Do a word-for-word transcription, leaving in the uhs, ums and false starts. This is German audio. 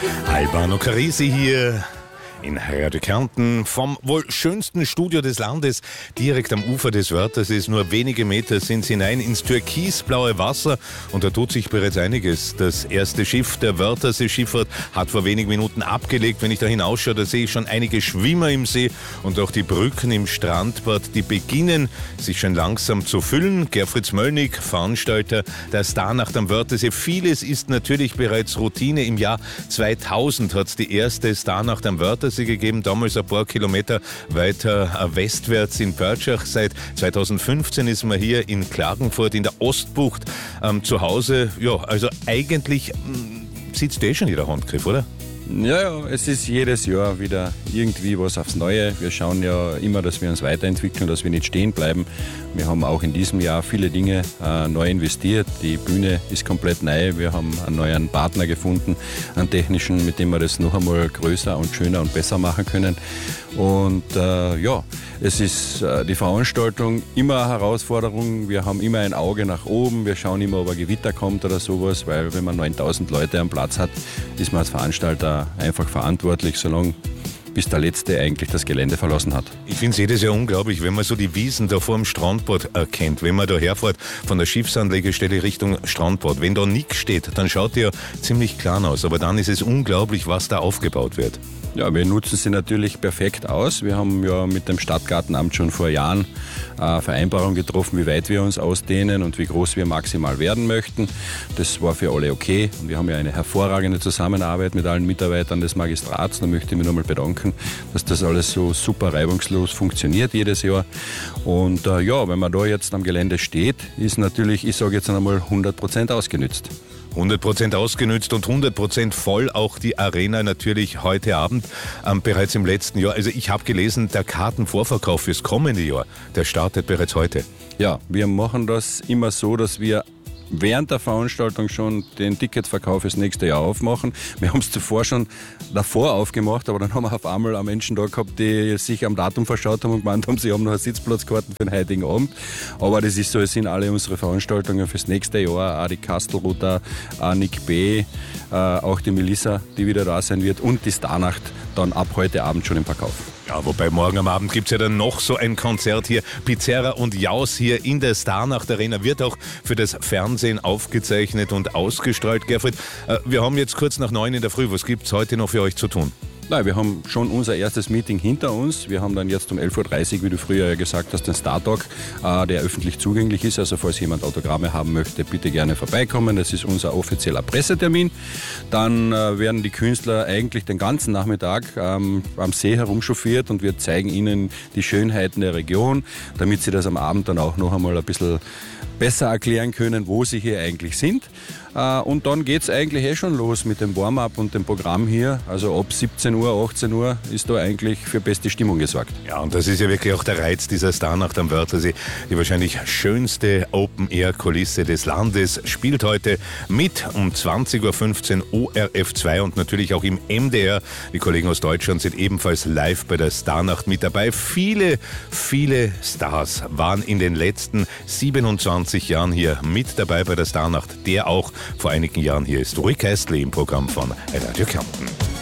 Albano Carisi hier in Radio Kärnten vom wohl schönsten Studio des Landes, direkt am Ufer des Wörthersee. Nur wenige Meter sind sie hinein ins türkisblaue Wasser und da tut sich bereits einiges. Das erste Schiff der Wörthersee-Schifffahrt hat vor wenigen Minuten abgelegt. Wenn ich da hinausschaue, da sehe ich schon einige Schwimmer im See und auch die Brücken im Strandbad, die beginnen sich schon langsam zu füllen. Gerfritz Möllnig, Veranstalter der Starnacht am Wörthersee. Vieles ist natürlich bereits Routine. Im Jahr zweitausend hat es die erste Starnacht am Wörthersee gegeben, damals ein paar Kilometer weiter westwärts in Pörtschach. Seit zweitausendfünfzehn ist man hier in Klagenfurt in der Ostbucht ähm, zu Hause. Ja, also eigentlich mh, sitzt eh schon jeder Handgriff, oder? Ja, ja, es ist jedes Jahr wieder irgendwie was aufs Neue. Wir schauen ja immer, dass wir uns weiterentwickeln, dass wir nicht stehen bleiben. Wir haben auch in diesem Jahr viele Dinge äh, neu investiert. Die Bühne ist komplett neu. Wir haben einen neuen Partner gefunden, einen technischen, mit dem wir das noch einmal größer und schöner und besser machen können. Und äh, ja, es ist äh, die Veranstaltung immer eine Herausforderung. Wir haben immer ein Auge nach oben. Wir schauen immer, ob ein Gewitter kommt oder sowas, weil wenn man neuntausend Leute am Platz hat, ist man als Veranstalter einfach verantwortlich, solange bis der Letzte eigentlich das Gelände verlassen hat. Ich finde es jedes Jahr unglaublich, wenn man so die Wiesen da vor dem Strandbad erkennt, wenn man da herfährt von der Schiffsanlegestelle Richtung Strandbad. Wenn da nichts steht, dann schaut die ja ziemlich klein aus, aber dann ist es unglaublich, was da aufgebaut wird. Ja, wir nutzen sie natürlich perfekt aus. Wir haben ja mit dem Stadtgartenamt schon vor Jahren eine Vereinbarung getroffen, wie weit wir uns ausdehnen und wie groß wir maximal werden möchten. Das war für alle okay. Und wir haben ja eine hervorragende Zusammenarbeit mit allen Mitarbeitern des Magistrats. Da möchte ich mich nochmal bedanken, dass das alles so super reibungslos funktioniert jedes Jahr. Und äh, ja, wenn man da jetzt am Gelände steht, ist natürlich, ich sage jetzt einmal, hundert Prozent ausgenützt. hundert Prozent ausgenützt und hundert Prozent voll auch die Arena natürlich heute Abend, ähm, bereits im letzten Jahr. Also ich habe gelesen, der Kartenvorverkauf fürs kommende Jahr, der startet bereits heute. Ja, wir machen das immer so, dass wir während der Veranstaltung schon den Ticketverkauf fürs nächste Jahr aufmachen. Wir haben es zuvor schon davor aufgemacht, aber dann haben wir auf einmal einen Menschen da gehabt, die sich am Datum verschaut haben und gemeint haben, sie haben noch eine Sitzplatzkarten für den heutigen Abend. Aber das ist so, es sind alle unsere Veranstaltungen fürs nächste Jahr, auch die Kastelruther, auch Nick B., äh, auch die Melissa, die wieder da sein wird und die Starnacht dann ab heute Abend schon im Verkauf. Ja, wobei morgen am Abend gibt es ja dann noch so ein Konzert hier. Pizzeria und Jaus hier in der Starnacht Arena wird auch für das Fernsehen aufgezeichnet und ausgestrahlt. Gerfried, äh, wir haben jetzt kurz nach neun in der Früh. Was gibt es heute noch für euch zu tun? Nein, wir haben schon unser erstes Meeting hinter uns. Wir haben dann jetzt um elf Uhr dreißig, wie du früher ja gesagt hast, den Star Talk, äh, der öffentlich zugänglich ist. Also falls jemand Autogramme haben möchte, bitte gerne vorbeikommen. Das ist unser offizieller Pressetermin. Dann äh, werden die Künstler eigentlich den ganzen Nachmittag ähm, am See herumchauffiert und wir zeigen ihnen die Schönheiten der Region, damit sie das am Abend dann auch noch einmal ein bisschen besser erklären können, wo sie hier eigentlich sind. Und dann geht es eigentlich eh schon los mit dem Warm-up und dem Programm hier. Also ab siebzehn Uhr, achtzehn Uhr ist da eigentlich für beste Stimmung gesorgt. Ja, und das ist ja wirklich auch der Reiz dieser Starnacht am Wörthersee. Die wahrscheinlich schönste Open-Air-Kulisse des Landes spielt heute mit um zwanzig Uhr fünfzehn O R F zwei und natürlich auch im M D R. Die Kollegen aus Deutschland sind ebenfalls live bei der Starnacht mit dabei. Viele, viele Stars waren in den letzten siebenundzwanzig Jahren hier mit dabei bei der Starnacht, der auch vor einigen Jahren hier ist. Rui Kästli im Programm von Radio Kärnten.